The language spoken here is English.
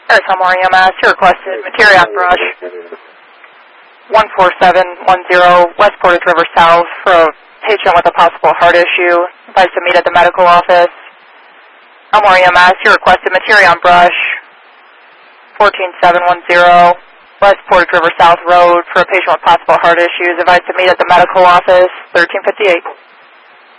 Elmore EMS, you requested Materion Brush 14710 West Portage River South for a patient with a possible heart issue. Advised to meet at the medical office. Elmore EMS, you requested Materion Brush 14710 West Portage River South Road for a patient with possible heart issues. Advised to meet at the medical office, 1358.